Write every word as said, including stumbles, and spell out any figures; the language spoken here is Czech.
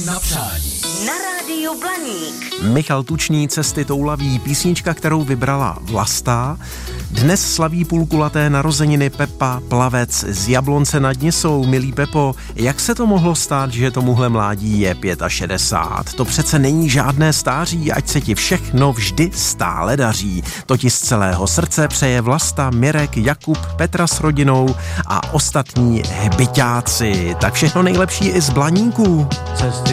Na přání. Na rádiu Blaník. Michal Tučný, Cesty toulaví, písnička, kterou vybrala Vlasta. Dnes slaví půlkulaté narozeniny Pepa Plavec z Jablonce nad Nisou. Milý Pepo, jak se to mohlo stát, že tomuhle mládí je šedesát pět? To přece není žádné stáří, ať se ti všechno vždy stále daří. To ti z celého srdce přeje Vlasta, Mirek, Jakub, Petra s rodinou a ostatní hbyťáci. Tak všechno nejlepší i z Blaníku. Cesty